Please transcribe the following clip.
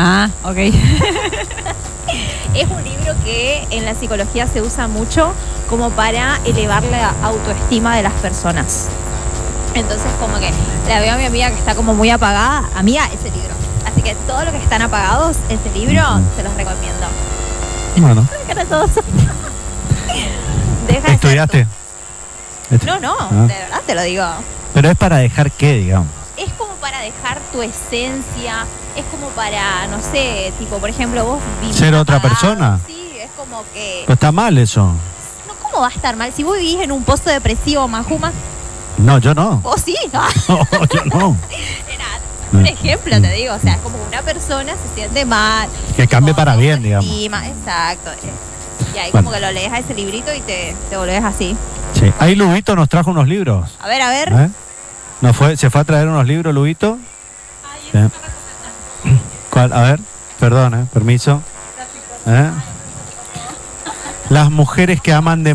Ah, ok. Es un libro que en la psicología se usa mucho como para elevar la autoestima de las personas. Entonces como que la veo a mi amiga que está como muy apagada, amiga, ese libro. Así que todos los que están apagados, ese libro se los recomiendo. Bueno. Cara todos. Deja de ser ¿Estudiaste? tú. No, de verdad te lo digo. Pero es para dejar qué, digamos. Es como para dejar tu esencia, es como para, no sé, tipo, por ejemplo, vos vivís ¿Ser otra apagado. persona? Sí, es como que... Pero está mal eso. No, ¿cómo va a estar mal? Si vos vivís en un pozo depresivo, Majuma, No, yo no. vos sí. No, yo no. Era un ejemplo, te digo. O sea, es como una persona se siente mal. Que cambie para bien, autoestima, exacto. Y ahí Bueno. como que lo lees a ese librito y te volvés así. Sí. Ahí Lubito nos trajo unos libros. A ver. ¿Eh? ¿Se fue a traer unos libros, Lubito? Sí. ¿Cuál? A ver, perdón, permiso. Las mujeres que aman de